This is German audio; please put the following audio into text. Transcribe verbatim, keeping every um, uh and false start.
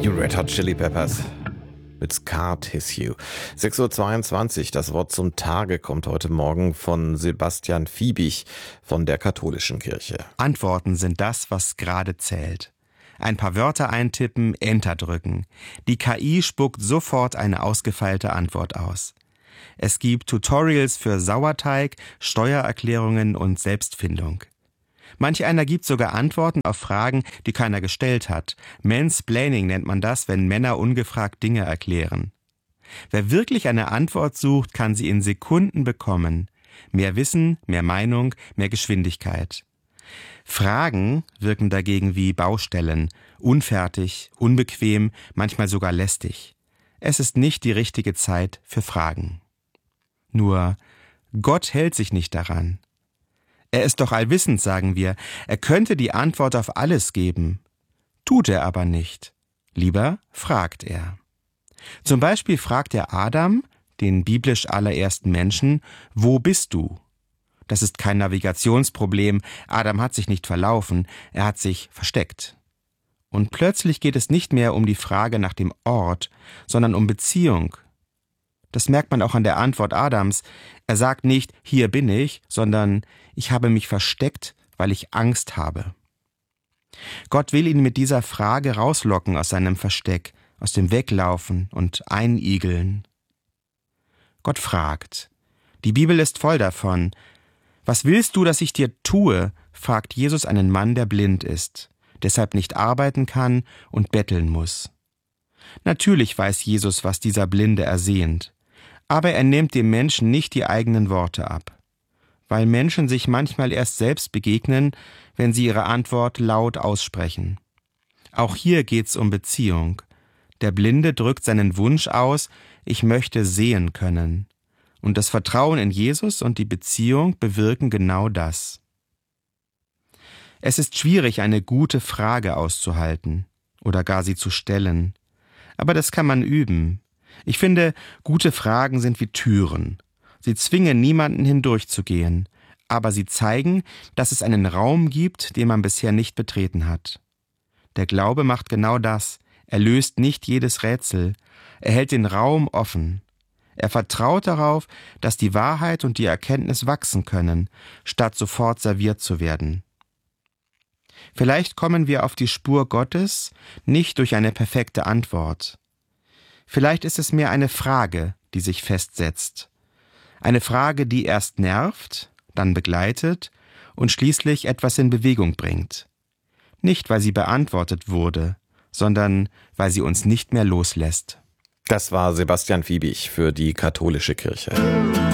You Red Hot Chili Peppers mit Scar Tissue. sechs Uhr zweiundzwanzig, das Wort zum Tage kommt heute Morgen von Sebastian Fiebig von der Katholischen Kirche. Antworten sind das, was gerade zählt. Ein paar Wörter eintippen, Enter drücken. Die K I spuckt sofort eine ausgefeilte Antwort aus. Es gibt Tutorials für Sauerteig, Steuererklärungen und Selbstfindung. Manch einer gibt sogar Antworten auf Fragen, die keiner gestellt hat. Mansplaining nennt man das, wenn Männer ungefragt Dinge erklären. Wer wirklich eine Antwort sucht, kann sie in Sekunden bekommen. Mehr Wissen, mehr Meinung, mehr Geschwindigkeit. Fragen wirken dagegen wie Baustellen, unfertig, unbequem, manchmal sogar lästig. Es ist nicht die richtige Zeit für Fragen. Nur, Gott hält sich nicht daran. Er ist doch allwissend, sagen wir. Er könnte die Antwort auf alles geben. Tut er aber nicht. Lieber fragt er. Zum Beispiel fragt er Adam, den biblisch allerersten Menschen, wo bist du? Das ist kein Navigationsproblem. Adam hat sich nicht verlaufen, er hat sich versteckt. Und plötzlich geht es nicht mehr um die Frage nach dem Ort, sondern um Beziehung. Das merkt man auch an der Antwort Adams. Er sagt nicht, hier bin ich, sondern ich habe mich versteckt, weil ich Angst habe. Gott will ihn mit dieser Frage rauslocken aus seinem Versteck, aus dem Weglaufen und Einigeln. Gott fragt. Die Bibel ist voll davon. Was willst du, dass ich dir tue? Fragt Jesus einen Mann, der blind ist, deshalb nicht arbeiten kann und betteln muss. Natürlich weiß Jesus, was dieser Blinde ersehnt. Aber er nimmt dem Menschen nicht die eigenen Worte ab, weil Menschen sich manchmal erst selbst begegnen, wenn sie ihre Antwort laut aussprechen. Auch hier geht's um Beziehung. Der Blinde drückt seinen Wunsch aus, ich möchte sehen können. Und das Vertrauen in Jesus und die Beziehung bewirken genau das. Es ist schwierig, eine gute Frage auszuhalten oder gar sie zu stellen. Aber das kann man üben. Ich finde, gute Fragen sind wie Türen. Sie zwingen niemanden hindurchzugehen, aber sie zeigen, dass es einen Raum gibt, den man bisher nicht betreten hat. Der Glaube macht genau das. Er löst nicht jedes Rätsel. Er hält den Raum offen. Er vertraut darauf, dass die Wahrheit und die Erkenntnis wachsen können, statt sofort serviert zu werden. Vielleicht kommen wir auf die Spur Gottes nicht durch eine perfekte Antwort. Vielleicht ist es mehr eine Frage, die sich festsetzt. Eine Frage, die erst nervt, dann begleitet und schließlich etwas in Bewegung bringt. Nicht, weil sie beantwortet wurde, sondern weil sie uns nicht mehr loslässt. Das war Sebastian Fiebig für die Katholische Kirche.